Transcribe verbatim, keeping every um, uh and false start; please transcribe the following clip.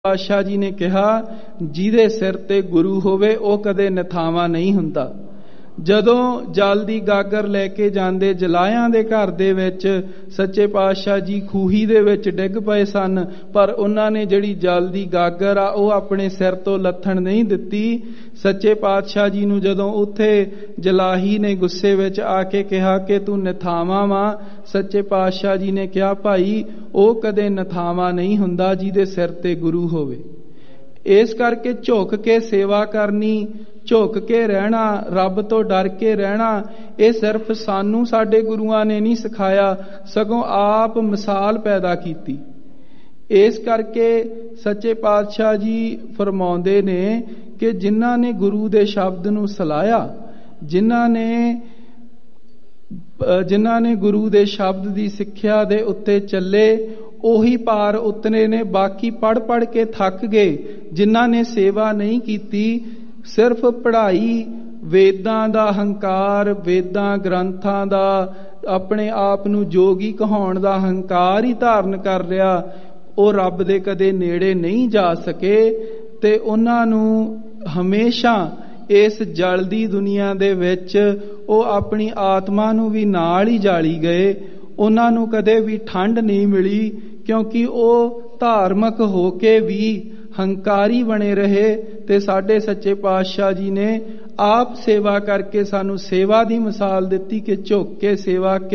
ਪਾਤਸ਼ਾਹ ਜੀ ਨੇ ਕਿਹਾ, ਜਿਹਦੇ ਸਿਰ ਤੇ ਗੁਰੂ ਹੋਵੇ ਉਹ ਕਦੇ ਨਿਥਾਵਾਂ ਨਹੀਂ ਹੁੰਦਾ। ਜਦੋਂ ਜਲ ਦੀ ਗਾਗਰ ਲੈ ਕੇ ਜਾਂਦੇ ਜਲਾਇਆਂ ਦੇ ਘਰ ਦੇ ਵਿੱਚ ਸੱਚੇ ਪਾਤਸ਼ਾਹ ਜੀ ਖੂਹੀ ਦੇ ਵਿੱਚ ਡਿੱਗ ਪਏ ਸਨ, ਪਰ ਉਹਨਾਂ ਨੇ ਜਿਹੜੀ ਜਲ ਦੀ ਗਾਗਰ ਆ ਉਹ ਆਪਣੇ ਸਿਰ ਤੋਂ ਲੱਥਣ ਨਹੀਂ ਦਿੱਤੀ। ਸੱਚੇ ਪਾਤਸ਼ਾਹ ਜੀ ਨੂੰ ਜਦੋਂ ਉੱਥੇ ਜਲਾਹੀ ਨੇ ਗੁੱਸੇ ਵਿੱਚ ਆ ਕੇ ਕਿਹਾ ਕਿ ਤੂੰ ਨਿਥਾਵਾਂ ਵਾਂ, ਸੱਚੇ ਪਾਤਸ਼ਾਹ ਜੀ ਨੇ ਕਿਹਾ, ਭਾਈ ਉਹ ਕਦੇ ਨਿਥਾਵਾਂ ਨਹੀਂ ਹੁੰਦਾ ਜਿਹਦੇ ਸਿਰ ਤੇ ਗੁਰੂ ਹੋਵੇ। ਇਸ ਕਰਕੇ ਝੁਕ ਕੇ ਸੇਵਾ ਕਰਨੀ, ਝੁਕ ਕੇ ਰਹਿਣਾ, ਰੱਬ ਤੋਂ ਡਰ ਕੇ ਰਹਿਣਾ, ਇਹ ਸਿਰਫ ਸਾਨੂੰ ਸਾਡੇ ਗੁਰੂਆਂ ਨੇ ਨਹੀਂ ਸਿਖਾਇਆ, ਸਗੋਂ ਆਪ ਮਿਸਾਲ ਪੈਦਾ ਕੀਤੀ। ਇਸ ਕਰਕੇ ਸੱਚੇ ਪਾਤਸ਼ਾਹ ਜੀ ਫਰਮਾਉਂਦੇ ਨੇ ਕਿ ਜਿਨ੍ਹਾਂ ਨੇ ਗੁਰੂ ਦੇ ਸ਼ਬਦ ਨੂੰ ਸਲਾਹਿਆ, ਜਿਨ੍ਹਾਂ ਨੇ ਜਿਨ੍ਹਾਂ ਨੇ ਗੁਰੂ ਦੇ ਸ਼ਬਦ ਦੀ ਸਿੱਖਿਆ ਦੇ ਉੱਤੇ ਚੱਲੇ, ਉਹੀ ਪਾਰ ਉਤਰੇ ਨੇ। ਬਾਕੀ ਪੜ ਪੜ ਕੇ ਥੱਕ ਗਏ। ਜਿਨ੍ਹਾਂ ਨੇ ਸੇਵਾ ਨਹੀਂ ਕੀਤੀ, ਸਿਰਫ ਪੜ੍ਹਾਈ, ਵੇਦਾਂ ਦਾ ਹੰਕਾਰ, ਵੇਦਾਂ ਗ੍ਰੰਥਾਂ ਦਾ, ਆਪਣੇ ਆਪ ਨੂੰ ਜੋਗੀ ਕਹਾਉਣ ਦਾ ਹੰਕਾਰ ਹੀ ਧਾਰਨ ਕਰ ਲਿਆ, ਉਹ ਰੱਬ ਦੇ ਕਦੇ ਨੇੜੇ ਨਹੀਂ ਜਾ ਸਕੇ। ਤੇ ਉਹਨਾਂ ਨੂੰ ਹਮੇਸ਼ਾ ਇਸ ਜਲਦੀ ਦੁਨੀਆ ਦੇ ਵਿੱਚ ਉਹ ਆਪਣੀ ਆਤਮਾ ਨੂੰ ਵੀ ਨਾਲ ਹੀ ਜਾਲੀ ਗਏ। ਉਹਨਾਂ ਨੂੰ ਕਦੇ ਵੀ ਠੰਡ ਨਹੀਂ ਮਿਲੀ, ਕਿਉਂਕਿ ਉਹ ਧਾਰਮਿਕ ਹੋ ਕੇ ਵੀ ਹੰਕਾਰੀ ਬਣੇ ਰਹੇ। ਤੇ ਸਾਡੇ ਸੱਚੇ ਪਾਤਸ਼ਾਹ ਜੀ ਨੇ ਆਪ ਸੇਵਾ ਕਰਕੇ ਸਾਨੂੰ ਸੇਵਾ ਦੀ ਮਿਸਾਲ ਦਿੱਤੀ ਕਿ ਝੁਕ ਕੇ ਸੇਵਾ